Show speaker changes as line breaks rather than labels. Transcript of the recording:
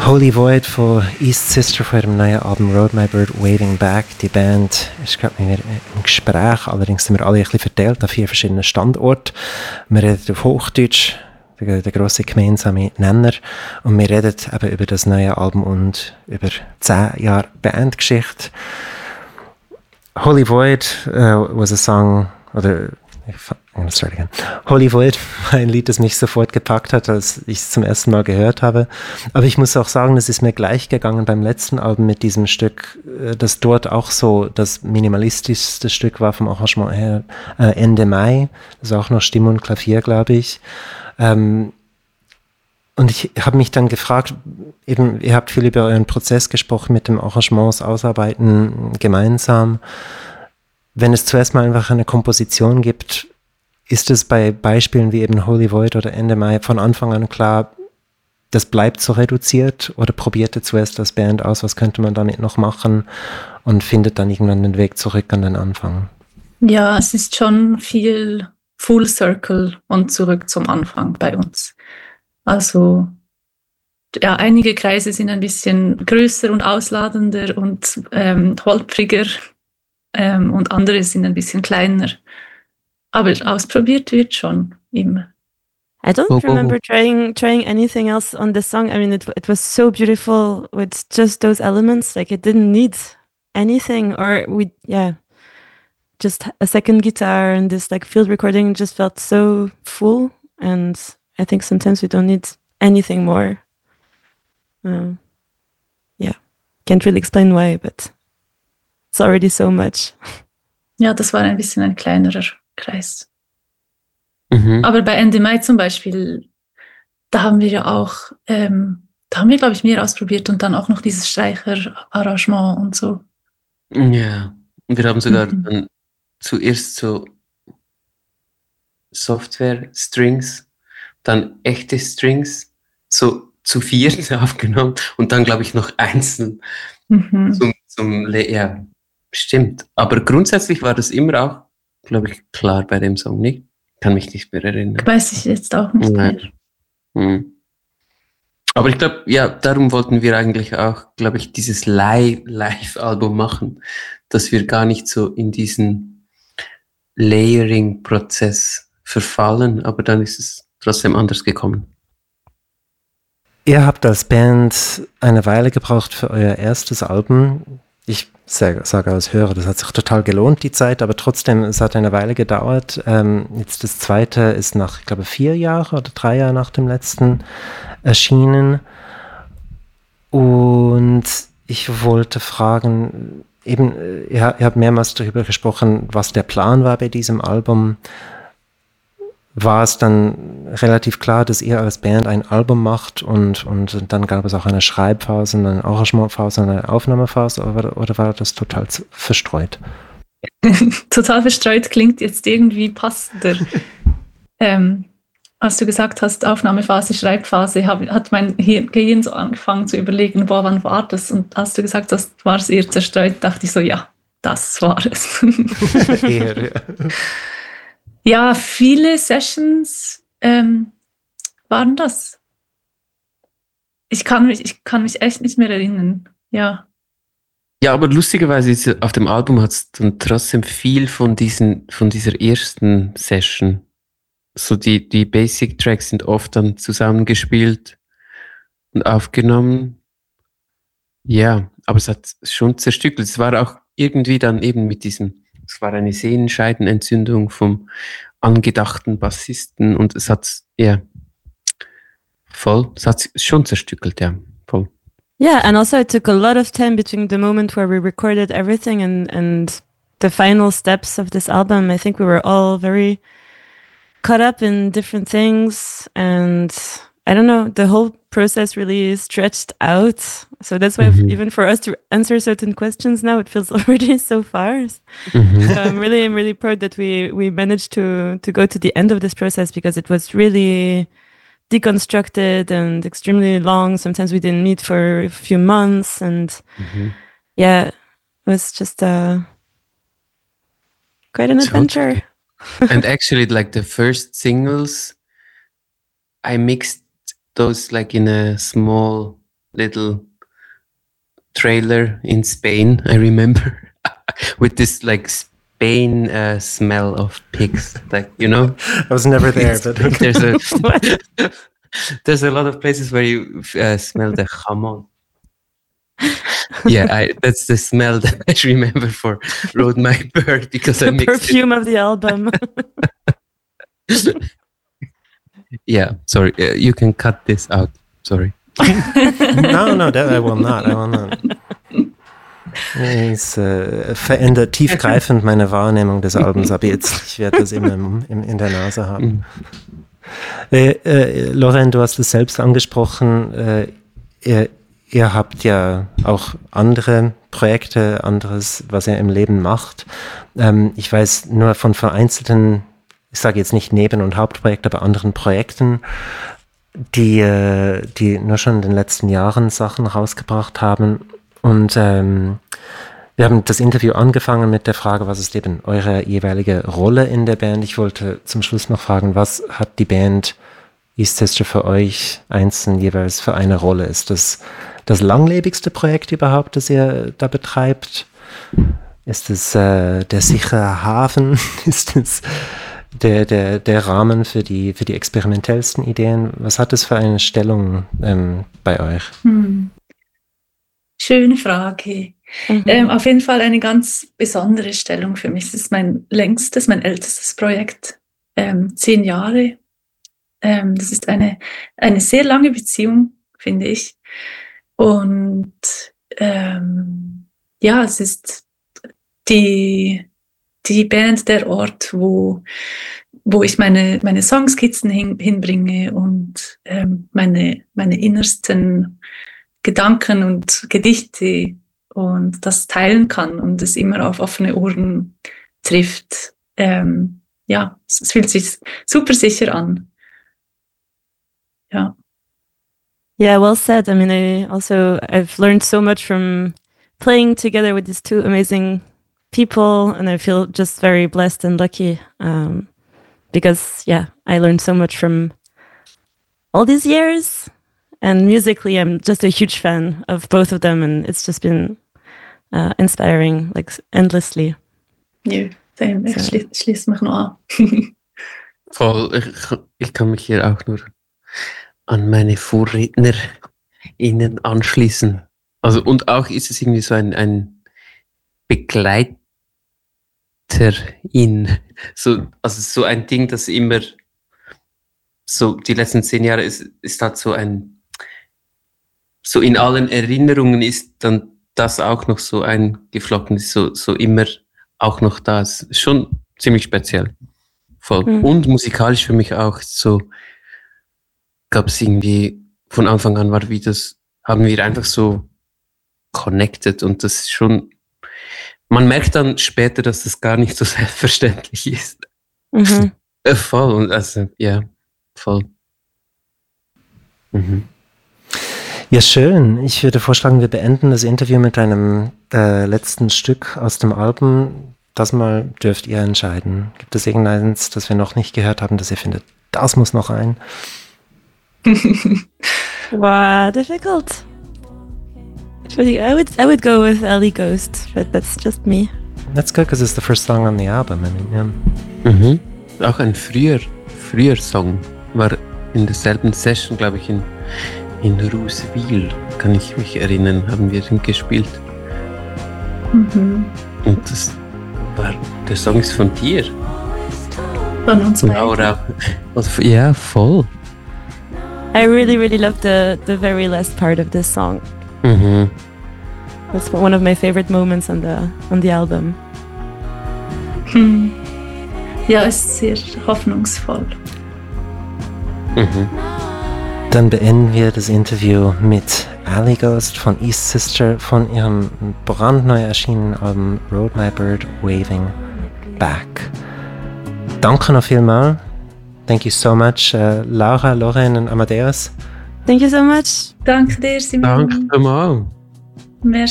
Holy Void von East Sister von ihrem neuen Album Road My Bird Waving Back. Die Band ist gerade mit mir im Gespräch, allerdings sind wir alle ein bisschen verteilt an 4 verschiedenen Standorten. Wir reden auf Hochdeutsch, der grosse gemeinsame Nenner, und wir reden eben über das neue Album und über 10 Jahre Bandgeschichte. Holy Void was a song, oder Holy Void war ein Lied, das mich sofort gepackt hat, als ich es zum ersten Mal gehört habe. Aber ich muss auch sagen, das ist mir gleich gegangen beim letzten Album mit diesem Stück, das dort auch so das minimalistischste Stück war vom Arrangement her, Ende Mai. Das ist auch noch Stimme und Klavier, glaube ich. Und ich habe mich dann gefragt, eben, ihr habt viel über euren Prozess gesprochen mit dem Arrangements ausarbeiten gemeinsam. Wenn es zuerst mal einfach eine Komposition gibt, ist es bei Beispielen wie eben Holy Void oder Ende Mai von Anfang an klar, das bleibt so reduziert, oder probiert ihr zuerst als Band aus, was könnte man damit noch machen, und findet dann irgendwann den Weg zurück an den Anfang?
Ja, es ist schon viel Full Circle und zurück zum Anfang bei uns. Also ja, einige Kreise sind ein bisschen größer und ausladender und holpriger. Und andere sind ein bisschen kleiner. Aber ausprobiert wird schon immer.
I don't remember trying anything else on this song. I mean, it was so beautiful with just those elements. Like, it didn't need anything, or just a second guitar, and this like field recording just felt so full. And I think sometimes we don't need anything more. Can't really explain why, but it's already so much.
Ja, das war ein bisschen ein kleinerer Kreis. Mhm. Aber bei Ende Mai zum Beispiel, da haben wir ja auch, da haben wir, glaube ich, mehr ausprobiert und dann auch noch dieses Streicherarrangement und so.
Ja, und wir haben sogar dann zuerst so Software-Strings, dann echte Strings, so zu 4 aufgenommen und dann, glaube ich, noch einzeln ja, stimmt. Aber grundsätzlich war das immer auch, glaube ich, klar bei dem Song, nicht? Kann mich nicht mehr erinnern.
Weiß ich jetzt auch nicht mehr.
Aber ich glaube, ja, darum wollten wir eigentlich auch, glaube ich, dieses Live-Album machen, dass wir gar nicht so in diesen Layering-Prozess verfallen, aber dann ist es trotzdem anders gekommen.
Ihr habt als Band eine Weile gebraucht für euer erstes Album. Ich sage als Hörer, das hat sich total gelohnt, die Zeit, aber trotzdem, es hat eine Weile gedauert. Jetzt das zweite ist nach, ich glaube, 4 Jahre oder 3 Jahre nach dem letzten erschienen. Und ich wollte fragen, eben, ihr habt mehrmals darüber gesprochen, was der Plan war bei diesem Album. War es dann relativ klar, dass ihr als Band ein Album macht und dann gab es auch eine Schreibphase, eine Arrangementphase, eine Aufnahmephase, oder war das total verstreut?
Total verstreut klingt jetzt irgendwie passender. Als du gesagt hast, Aufnahmephase, Schreibphase, hat mein Gehirn so angefangen zu überlegen, wann war das? Und als du gesagt hast, war es eher zerstreut, dachte ich so, ja, das war es. Ja, viele Sessions waren das. Ich kann mich echt nicht mehr erinnern. Ja.
Ja, aber lustigerweise auf dem Album hat es dann trotzdem viel von dieser ersten Session. So die Basic Tracks sind oft dann zusammengespielt und aufgenommen. Ja, aber es hat schon zerstückelt. Es war auch irgendwie dann eben es war eine Sehenscheidenentzündung vom angedachten Bassisten und es hat schon zerstückelt, ja, voll.
Yeah, and also it took a lot of time between the moment where we recorded everything and the final steps of this album. I think we were all very caught up in different things, and I don't know, the whole process really stretched out. So that's why even for us to answer certain questions now, it feels already so far. So I'm really proud that we managed to go to the end of this process, because it was really deconstructed and extremely long. Sometimes we didn't meet for a few months, and it was just quite an adventure.
And actually, like the first singles, I mixed those like in a small little trailer in Spain, I remember, with this like Spain smell of pigs, like, you know.
I was never there, but
there's a lot of places where you smell the jamón. Yeah, that's the smell that I remember for Rode My Bird, because I mixed
perfume of the album.
Yeah, sorry, you can cut this out. Sorry.
No, that I will not. Es verändert tiefgreifend meine Wahrnehmung des Albums, aber jetzt, ich werde das immer in der Nase haben. Lorraine, du hast es selbst angesprochen, ihr habt ja auch andere Projekte, anderes, was ihr im Leben macht. Ich weiß nur von vereinzelten, ich sage jetzt nicht Neben- und Hauptprojekte, aber anderen Projekten, die nur schon in den letzten Jahren Sachen rausgebracht haben. Und wir haben das Interview angefangen mit der Frage, was ist eben eure jeweilige Rolle in der Band? Ich wollte zum Schluss noch fragen, was hat die Band East Sister für euch einzeln jeweils für eine Rolle? Ist das das langlebigste Projekt überhaupt, das ihr da betreibt? Ist es der sichere Hafen? Ist es der Rahmen für die experimentellsten Ideen? Was hat es für eine Stellung bei euch?
Schöne Frage. Auf jeden Fall eine ganz besondere Stellung für mich. Es ist mein ältestes Projekt. 10 Jahre. Das ist eine sehr lange Beziehung, finde ich. Und ja, es ist die Band, der Ort, wo ich meine Songskizzen hinbringe und meine innersten Gedanken und Gedichte und das teilen kann und es immer auf offene Ohren trifft. Ja, es fühlt sich super sicher an. Ja.
Yeah, well said. I mean, I've learned so much from playing together with these two amazing people, and I feel just very blessed and lucky because, yeah, I learned so much from all these years. And musically, I'm just a huge fan of both of them, and it's just been inspiring, like endlessly.
Ja, ich schließe mich noch an.
Voll, ich kann mich hier auch nur an meine VorrednerInnen anschließen. Also, und auch ist es irgendwie so ein Begleiterin. Also so ein Ding, das immer so die letzten 10 Jahre ist halt so so in allen Erinnerungen ist dann das auch noch so eingeflochten, ist so immer auch noch da. Es ist schon ziemlich speziell. Voll. Und musikalisch für mich auch so, gab es irgendwie, von Anfang an haben wir einfach so connected und das ist schon, man merkt dann später, dass das gar nicht so selbstverständlich ist. Voll, und also, ja, voll.
Ja, schön. Ich würde vorschlagen, wir beenden das Interview mit einem letzten Stück aus dem Album. Das mal dürft ihr entscheiden. Gibt es irgendeins, das wir noch nicht gehört haben, das ihr findet, das muss noch rein?
Wow, difficult. I would go with Ellie Ghost, but that's just me.
That's good, because it's the first song on the album. I mean, yeah.
Auch ein früher Song war in derselben Session, glaube ich, in Rooseville, kann ich mich erinnern, haben wir den gespielt. Und der Song ist von dir.
Von uns
beiden. Ja, voll.
I really, really love the very last part of this song. That's one of my favorite moments on the album.
Ja, es ist sehr hoffnungsvoll.
Dann beenden wir das Interview mit Ellie Ghost von East Sister von ihrem brandneu erschienenen Album Rode My Bird Waving Back. Danke noch vielmals. Thank you so much, Laura, Lorraine und Amadeus.
Thank you so much.
Danke dir, Simon.
Danke mal.
Merci.